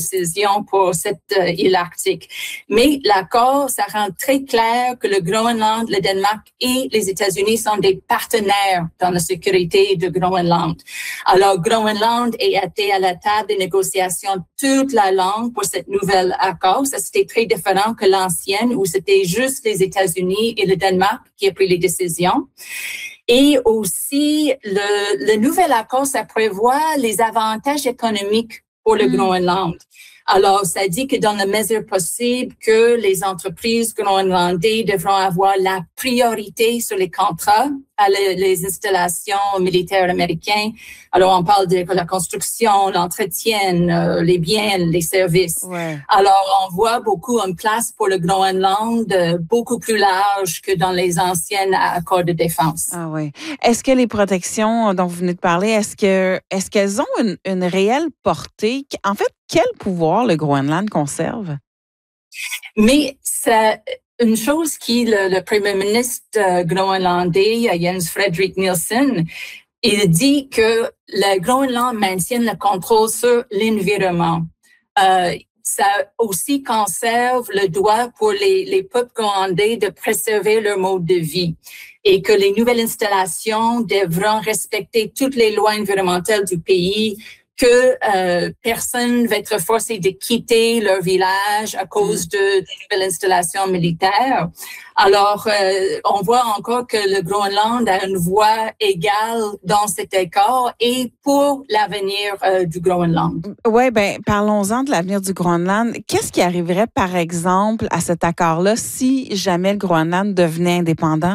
décision pour cette île arctique. Mais l'accord, ça rend très clair que le Groenland, le Danemark et les États-Unis sont des partenaires dans la sécurité de Groenland. Alors, Groenland a été à la table des négociations toute la longue pour cette nouvelle accord. Ça, c'était très différent que l'ancienne où c'était juste les États-Unis et le Danemark qui ont pris les décisions. Et aussi, le nouvel accord, ça prévoit les avantages économiques pour le Groenland. Alors, ça dit que dans la mesure possible que les entreprises groenlandaises devront avoir la priorité sur les contrats à les installations militaires américaines. Alors, on parle de la construction, l'entretien, les biens, les services. Ouais. Alors, on voit beaucoup une place pour le Groenland beaucoup plus large que dans les anciennes accords de défense. Ah oui. Est-ce que les protections dont vous venez de parler, est-ce qu'elles ont une réelle portée? En fait, quel pouvoir le Groenland conserve? Mais c'est une chose qui le premier ministre groenlandais, Jens Frederik Nielsen, il dit que le Groenland maintient le contrôle sur l'environnement. Ça aussi conserve le droit pour les peuples groenlandais de préserver leur mode de vie et que les nouvelles installations devront respecter toutes les lois environnementales du pays, que personne va être forcé de quitter leur village à cause des nouvelles installations militaires. Alors, on voit encore que le Groenland a une voix égale dans cet accord et pour l'avenir du Groenland. Oui, bien, parlons-en de l'avenir du Groenland. Qu'est-ce qui arriverait, par exemple, à cet accord-là si jamais le Groenland devenait indépendant?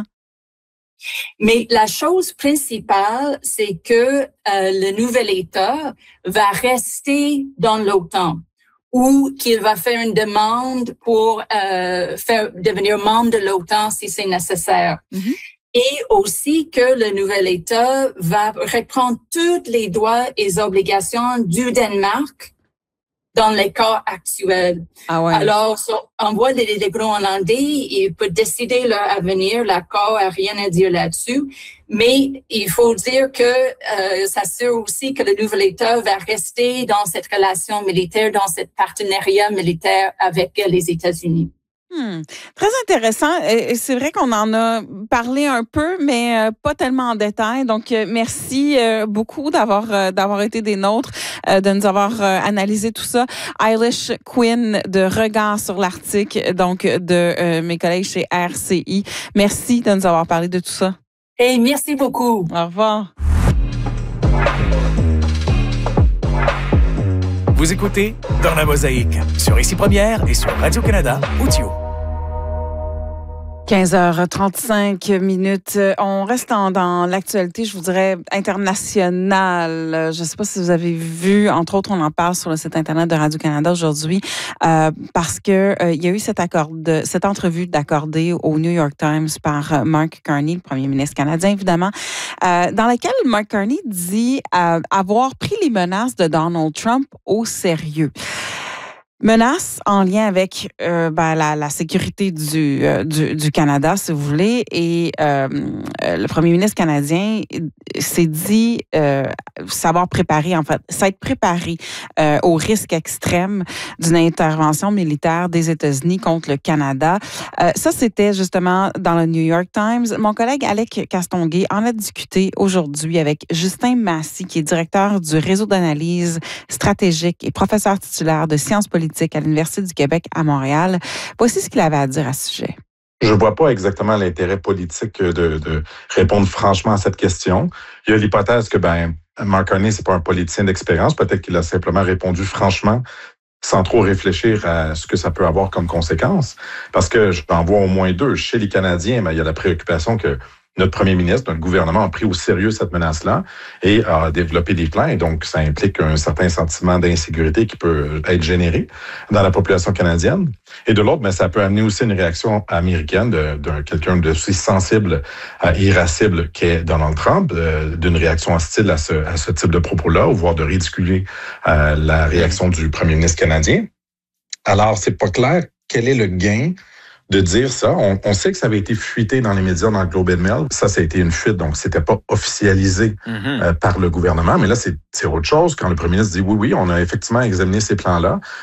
Mais la chose principale, c'est que le nouvel État va rester dans l'OTAN ou qu'il va faire une demande pour devenir membre de l'OTAN si c'est nécessaire. Mm-hmm. Et aussi que le nouvel État va reprendre tous les droits et obligations du Danemark dans les cas actuels. Ah ouais. Alors, on voit les Groenlandais, ils peuvent décider leur avenir, l'accord n'a rien à dire là-dessus, mais il faut dire que ça s'assure aussi que le nouvel État va rester dans cette relation militaire, dans ce partenariat militaire avec les États-Unis. Très intéressant. C'est vrai qu'on en a parlé un peu, mais pas tellement en détail. Donc, merci beaucoup d'avoir été des nôtres, de nous avoir analysé tout ça. Eilish Quinn de Regard sur l'Arctique, donc de mes collègues chez RCI. Merci de nous avoir parlé de tout ça. Et merci beaucoup. Au revoir. Vous écoutez Dans la Mosaïque sur Ici Première et sur Radio-Canada Audio. 15h35. On reste dans l'actualité, je vous dirais, internationale. Je ne sais pas si vous avez vu, entre autres, on en parle sur le site Internet de Radio-Canada aujourd'hui, parce que il y a eu cette entrevue d'accordée au New York Times par Mark Carney, le premier ministre canadien, évidemment, dans laquelle Mark Carney dit avoir pris les menaces de Donald Trump au sérieux. Menaces en lien avec la sécurité du Canada, si vous voulez. Et le premier ministre canadien s'est dit s'être préparé au risque extrême d'une intervention militaire des États-Unis contre le Canada. Ça, c'était justement dans le New York Times. Mon collègue Alec Castonguay en a discuté aujourd'hui avec Justin Massy, qui est directeur du réseau d'analyse stratégique et professeur titulaire de sciences politiques à l'Université du Québec à Montréal. Voici ce qu'il avait à dire à ce sujet. Je ne vois pas exactement l'intérêt politique de répondre franchement à cette question. Il y a l'hypothèse que Mark Carney, c'est pas un politicien d'expérience. Peut-être qu'il a simplement répondu franchement sans trop réfléchir à ce que ça peut avoir comme conséquence. Parce que j'en vois au moins deux. Chez les Canadiens, il y a la préoccupation que notre premier ministre, notre gouvernement a pris au sérieux cette menace-là et a développé des plans. Et donc, ça implique un certain sentiment d'insécurité qui peut être généré dans la population canadienne. Et de l'autre, ça peut amener aussi une réaction américaine de quelqu'un d'aussi sensible et irascible qu'est Donald Trump, d'une réaction hostile à ce type de propos-là, voire de ridiculer la réaction du premier ministre canadien. Alors, c'est pas clair quel est le gain de dire ça. On sait que ça avait été fuité dans les médias, dans le Globe and Mail. Ça a été une fuite, donc c'était pas officialisé par le gouvernement. Mais là, c'est autre chose. Quand le premier ministre dit oui, on a effectivement examiné ces plans-là.